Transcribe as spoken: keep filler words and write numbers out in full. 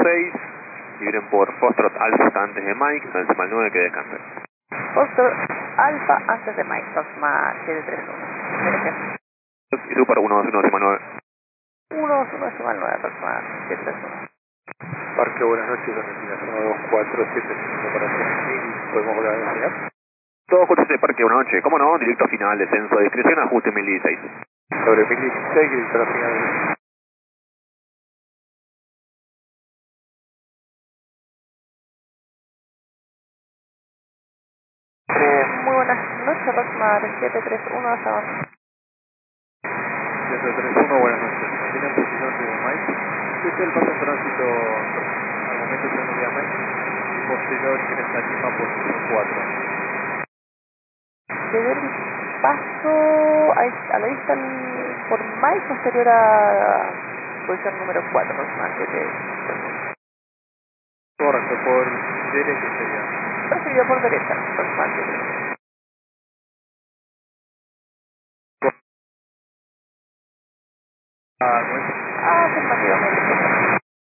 seis, libren por Foxtrot Alpha antes de Mike, Decimal nueve que descanse. Foxtrot Alpha antes de Mike, Proxima siete tres uno. Y Super uno dos uno Decimal nueve. uno dos uno Decimal nueve, Proxima siete tres uno. Parque, buenas noches, Argentina uno dos cuatro siete cinco para tres mil, ¿podemos volver a enseñar? Todo coches de parque, buenas noches. ¿Cómo no? Directo final, descenso, discreción, ajuste mil dieciséis. Sobre mil dieciséis, director a final. Eh, muy buenas noches, Proxima siete tres uno, hasta abajo. siete tres uno, buenas noches. Mantiene en posición de Mike. ¿Qué es el paso en tránsito al momento que no Mike? Y posterior tiene esta misma posición cuatro. De ver el paso a, a la vista el- por Mike, posterior a posición número cuatro, Proxima siete tres uno. Correcto, por derecha sería. Preferido por derecha, Proxima siete tres uno. Ah, no es. Afirmativamente.